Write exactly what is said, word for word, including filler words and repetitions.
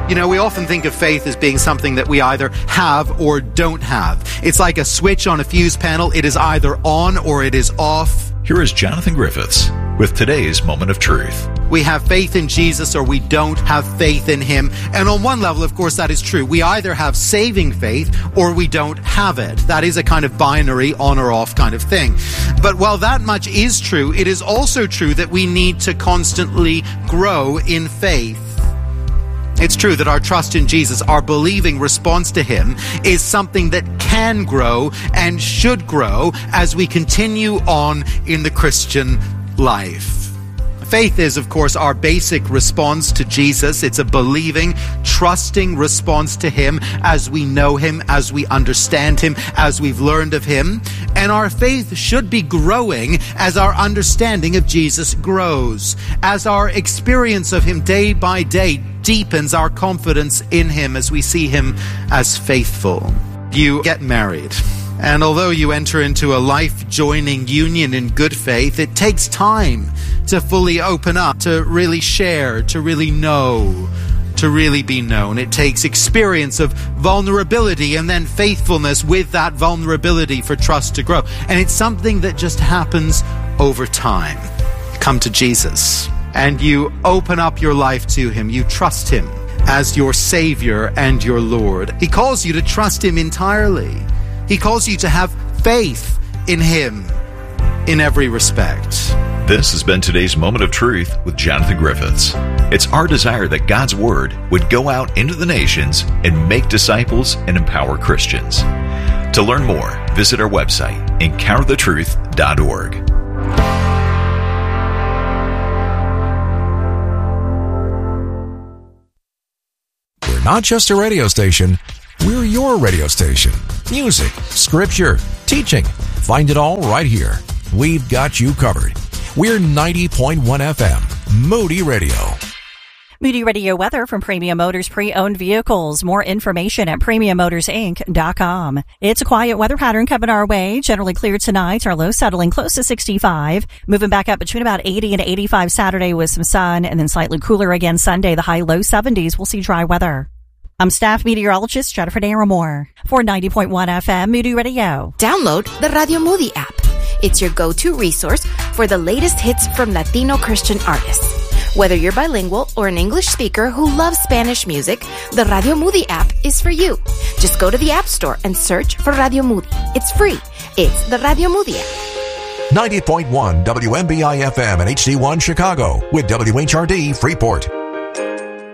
You know, we often think of faith as being something that we either have or don't have. It's like a switch on a fuse panel. It is either on or it is off. Here is Jonathan Griffiths with today's Moment of Truth. We have faith in Jesus or we don't have faith in him. And on one level, of course, that is true. We either have saving faith or we don't have it. That is a kind of binary on or off kind of thing. But while that much is true, it is also true that we need to constantly grow in faith. It's true that our trust in Jesus, our believing response to him, is something that can grow and should grow as we continue on in the Christian life. Faith is, of course, our basic response to Jesus. It's a believing, trusting response to him as we know him, as we understand him, as we've learned of him. And our faith should be growing as our understanding of Jesus grows, as our experience of him day by day deepens our confidence in him as we see him as faithful. You get married. And although you enter into a life-joining union in good faith, it takes time to fully open up, to really share, to really know, to really be known. It takes experience of vulnerability and then faithfulness with that vulnerability for trust to grow. And it's something that just happens over time. Come to Jesus, and you open up your life to him. You trust him as your Savior and your Lord. He calls you to trust him entirely. He calls you to have faith in him in every respect. This has been today's Moment of Truth with Jonathan Griffiths. It's our desire that God's Word would go out into the nations and make disciples and empower Christians. To learn more, visit our website, encounter the truth dot org. We're not just a radio station. We're your radio station. Music, scripture, teaching. Find it all right here. We've got you covered. We're ninety point one F M, Moody Radio. Moody Radio weather from Premium Motors Pre-Owned Vehicles. More information at premium motors inc dot com. It's a quiet weather pattern coming our way. Generally clear tonight. Our low settling close to sixty-five. Moving back up between about eighty and eighty-five Saturday with some sun, and then slightly cooler again Sunday. The high low seventies. We'll see dry weather. I'm staff meteorologist Jennifer Naramore for ninety point one F M Moody Radio. Download the Radio Moody app. It's your go-to resource for the latest hits from Latino Christian artists. Whether you're bilingual or an English speaker who loves Spanish music, the Radio Moody app is for you. Just go to the App Store and search for Radio Moody. It's free. It's the Radio Moody app. ninety point one W M B I F M and H D one Chicago with W H R D Freeport.